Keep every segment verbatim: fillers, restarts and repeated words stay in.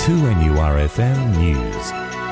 two N U R F M News.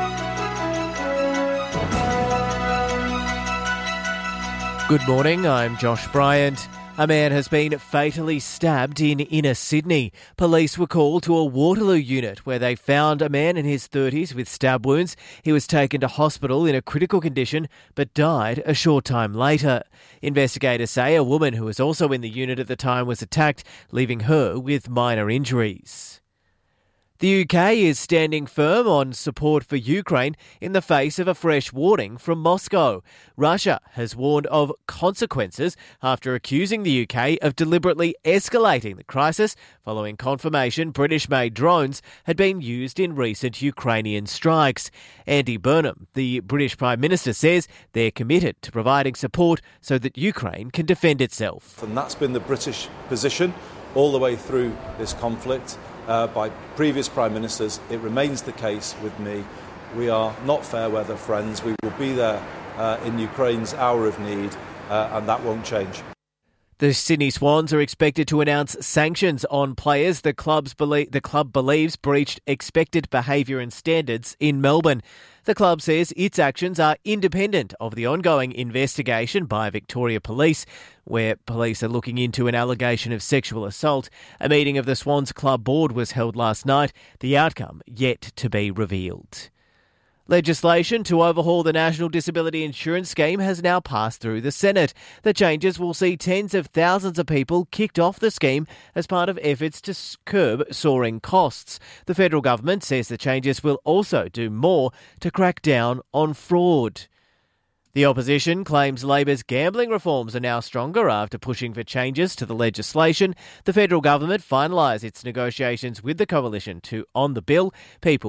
Good morning, I'm Josh Bryant. A man has been fatally stabbed in inner Sydney. Police were called to a Waterloo unit where they found a man in his thirties with stab wounds. He was taken to hospital in a critical condition but died a short time later. Investigators say a woman who was also in the unit at the time was attacked, leaving her with minor injuries. The U K is standing firm on support for Ukraine in the face of a fresh warning from Moscow. Russia has warned of consequences after accusing the U K of deliberately escalating the crisis following confirmation British-made drones had been used in recent Ukrainian strikes. Andy Burnham, the British Prime Minister, says they're committed to providing support so that Ukraine can defend itself. And that's been the British position all the way through this conflict. Uh, by previous Prime Ministers. It remains the case with me. We are not fair weather friends. We will be there uh, in Ukraine's hour of need, uh, and that won't change. The Sydney Swans are expected to announce sanctions on players the, club's belie- the club believes breached expected behaviour and standards in Melbourne. The club says its actions are independent of the ongoing investigation by Victoria Police, where police are looking into an allegation of sexual assault. A meeting of the Swans Club board was held last night, the outcome yet to be revealed. Legislation to overhaul the National Disability Insurance Scheme has now passed through the Senate. The changes will see tens of thousands of people kicked off the scheme as part of efforts to curb soaring costs. The federal government says the changes will also do more to crack down on fraud. The opposition claims Labor's gambling reforms are now stronger after pushing for changes to the legislation. The federal government finalised its negotiations with the coalition to on the bill. People